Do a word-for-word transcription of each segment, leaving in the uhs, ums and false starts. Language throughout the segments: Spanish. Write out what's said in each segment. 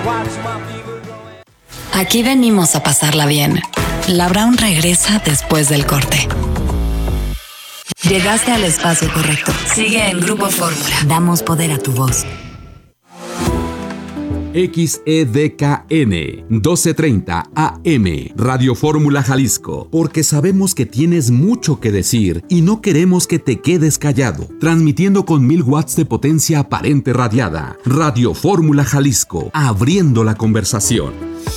Aquí venimos a pasarla bien. La Brown regresa después del corte. Llegaste al espacio correcto. Sigue en Grupo Fórmula. Damos poder a tu voz. X E D K N doce treinta A M Radio Fórmula Jalisco, porque sabemos que tienes mucho que decir y no queremos que te quedes callado. Transmitiendo con mil watts de potencia aparente radiada. Radio Fórmula Jalisco, abriendo la conversación.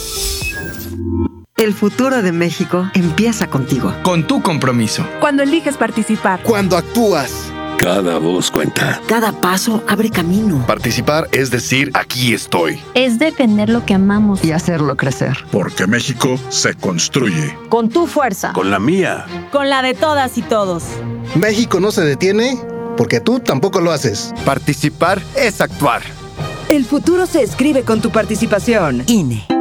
El futuro de México empieza contigo. Con tu compromiso. Cuando eliges participar. Cuando actúas. Cada voz cuenta. Cada paso abre camino. Participar es decir, aquí estoy. Es defender lo que amamos. Y hacerlo crecer. Porque México se construye. Con tu fuerza. Con la mía. Con la de todas y todos. México no se detiene porque tú tampoco lo haces. Participar es actuar. El futuro se escribe con tu participación. I N E.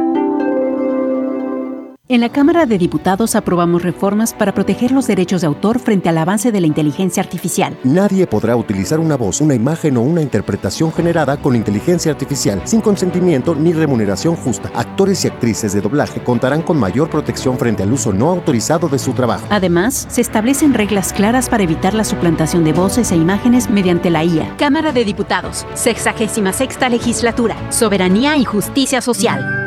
En la Cámara de Diputados aprobamos reformas para proteger los derechos de autor frente al avance de la inteligencia artificial. Nadie podrá utilizar una voz, una imagen o una interpretación generada con inteligencia artificial sin consentimiento ni remuneración justa. Actores y actrices de doblaje contarán con mayor protección frente al uso no autorizado de su trabajo. Además, se establecen reglas claras para evitar la suplantación de voces e imágenes mediante la I A. Cámara de Diputados, sexagésima sexta legislatura, soberanía y justicia social.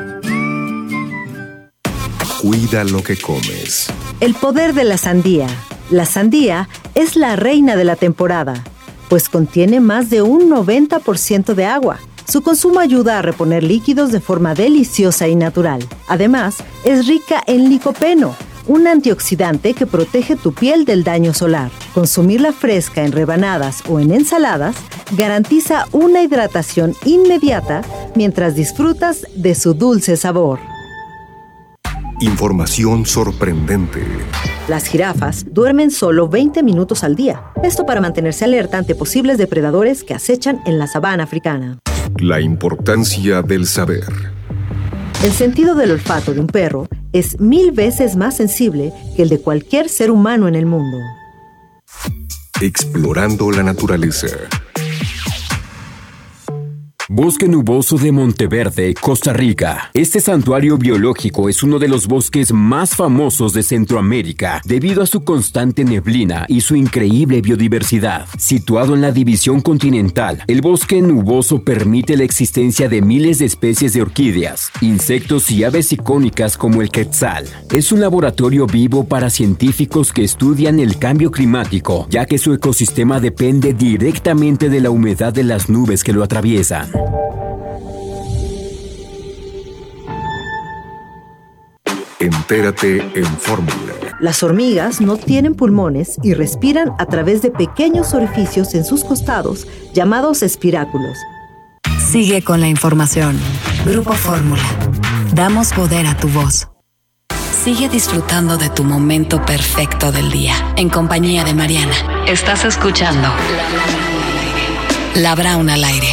Cuida lo que comes. El poder de la sandía. La sandía es la reina de la temporada, pues contiene más de un noventa por ciento de agua. Su consumo ayuda a reponer líquidos de forma deliciosa y natural. Además, es rica en licopeno, un antioxidante que protege tu piel del daño solar. Consumirla fresca en rebanadas o en ensaladas garantiza una hidratación inmediata mientras disfrutas de su dulce sabor. Información sorprendente. Las jirafas duermen solo veinte minutos al día. Esto para mantenerse alerta ante posibles depredadores que acechan en la sabana africana. La importancia del saber. El sentido del olfato de un perro es mil veces más sensible que el de cualquier ser humano en el mundo. Explorando la naturaleza. Bosque Nuboso de Monteverde, Costa Rica. Este santuario biológico es uno de los bosques más famosos de Centroamérica debido a su constante neblina y su increíble biodiversidad. Situado en la división continental, el bosque nuboso permite la existencia de miles de especies de orquídeas, insectos y aves icónicas como el quetzal. Es un laboratorio vivo para científicos que estudian el cambio climático, ya que su ecosistema depende directamente de la humedad de las nubes que lo atraviesan. Entérate en Fórmula. Las hormigas no tienen pulmones y respiran a través de pequeños orificios en sus costados llamados espiráculos. Sigue con la información. Grupo Fórmula. Damos poder a tu voz. Sigue disfrutando de tu momento perfecto del día en compañía de Mariana. Estás escuchando La Brown al aire.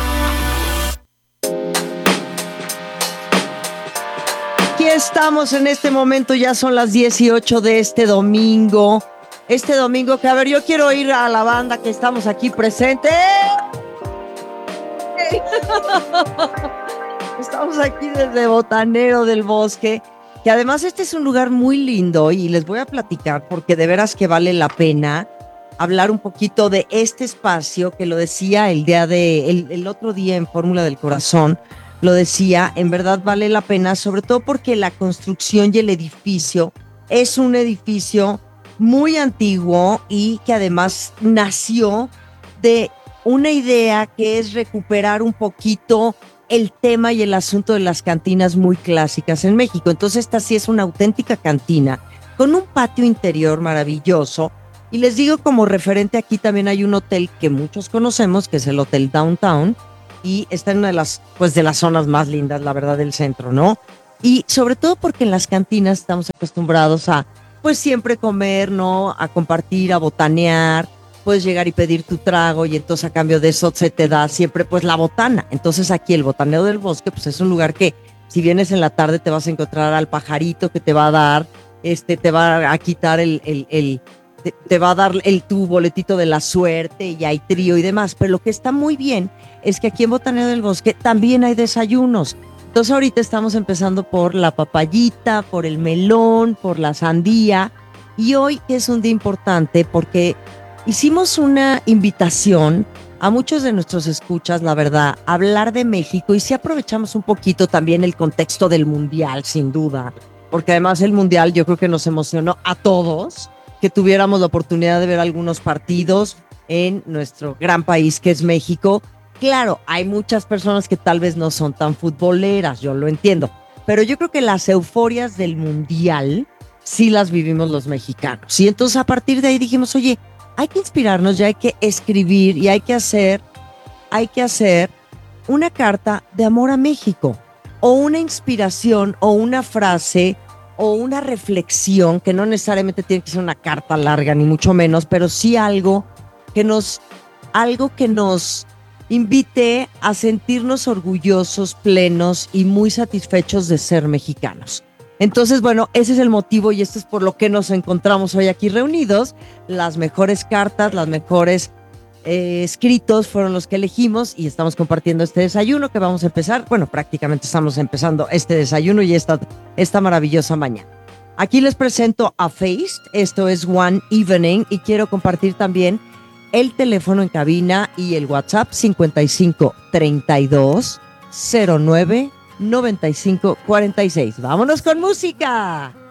Aquí estamos en este momento, ya son las dieciocho de este domingo. Este domingo que, a ver, yo quiero ir a la banda que estamos aquí presentes. Estamos aquí desde Botanero del Bosque, que además este es un lugar muy lindo y les voy a platicar porque de veras que vale la pena hablar un poquito de este espacio que lo decía el día de, el, el otro día en Fórmula del Corazón. Lo decía, en verdad vale la pena, sobre todo porque la construcción y el edificio es un edificio muy antiguo y que además nació de una idea que es recuperar un poquito el tema y el asunto de las cantinas muy clásicas en México. Entonces esta sí es una auténtica cantina con un patio interior maravilloso. Y les digo, como referente, aquí también hay un hotel que muchos conocemos, que es el Hotel Downtown, y está en una de las, pues, de las zonas más lindas, la verdad, del centro, ¿no? Y sobre todo porque en las cantinas estamos acostumbrados a, pues, siempre comer, ¿no? A compartir, a botanear. Puedes llegar y pedir tu trago y entonces a cambio de eso se te da siempre, pues, la botana. Entonces aquí el Botanero del Bosque, pues, es un lugar que si vienes en la tarde te vas a encontrar al pajarito que te va a dar, este, te va a quitar el, el, el te, te va a dar el tu boletito de la suerte y hay trío y demás. Pero lo que está muy bien es que aquí en Botanero del Bosque también hay desayunos. entonces ahorita estamos empezando por la papayita, por el melón, por la sandía. Y hoy es un día importante porque hicimos una invitación a muchos de nuestros escuchas, la verdad, a hablar de México. Y sí aprovechamos un poquito también el contexto del Mundial, sin duda. Porque además el Mundial yo creo que nos emocionó a todos que tuviéramos la oportunidad de ver algunos partidos en nuestro gran país que es México. Claro, hay muchas personas que tal vez no son tan futboleras, yo lo entiendo, pero yo creo que las euforias del Mundial sí las vivimos los mexicanos. Y entonces a partir de ahí dijimos, oye, hay que inspirarnos, ya hay que escribir y hay que hacer, hay que hacer una carta de amor a México, o una inspiración, o una frase, o una reflexión, que no necesariamente tiene que ser una carta larga, ni mucho menos, pero sí algo que nos, algo que nos invite a sentirnos orgullosos, plenos y muy satisfechos de ser mexicanos. Entonces, bueno, ese es el motivo y esto es por lo que nos encontramos hoy aquí reunidos. Las mejores cartas, las mejores eh, escritos fueron los que elegimos y estamos compartiendo este desayuno que vamos a empezar. Bueno, prácticamente estamos empezando este desayuno y esta, esta maravillosa mañana. Aquí les presento a Feist, esto es One Evening y quiero compartir también el teléfono en cabina y el WhatsApp cincuenta y cinco treinta y dos cero nueve noventa y cinco cuarenta y seis. ¡Vámonos con música!